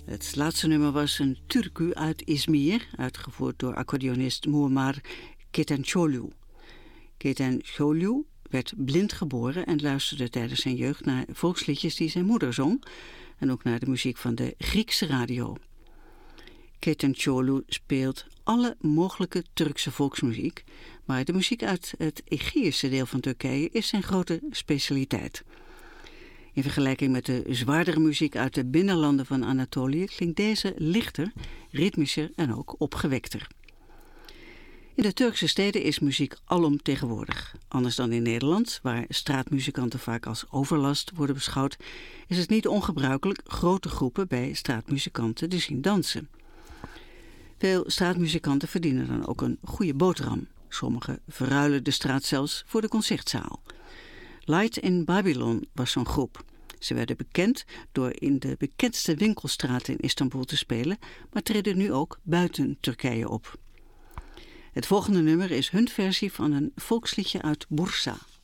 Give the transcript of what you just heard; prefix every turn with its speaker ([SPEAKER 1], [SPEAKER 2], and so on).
[SPEAKER 1] Het laatste nummer was een türkü uit Izmir, uitgevoerd door accordeonist Muammer Ketencoğlu. Ketencoğlu werd blind geboren en luisterde tijdens zijn jeugd naar volksliedjes die zijn moeder zong en ook naar de muziek van de Griekse radio. Ketencoğlu speelt alle mogelijke Turkse volksmuziek, maar de muziek uit het Egeïsche deel van Turkije is zijn grote specialiteit. In vergelijking met de zwaardere muziek uit de binnenlanden van Anatolië klinkt deze lichter, ritmischer en ook opgewekter. In de Turkse steden is muziek alomtegenwoordig. Anders dan in Nederland, waar straatmuzikanten vaak als overlast worden beschouwd, is het niet ongebruikelijk grote groepen bij straatmuzikanten te zien dansen. Veel straatmuzikanten verdienen dan ook een goede boterham. Sommigen verruilen de straat zelfs voor de concertzaal. Light in Babylon was zo'n groep. Ze werden bekend door in de bekendste winkelstraten in Istanbul te spelen, maar treden nu ook buiten Turkije op. Het volgende nummer is hun versie van een volksliedje uit Bursa.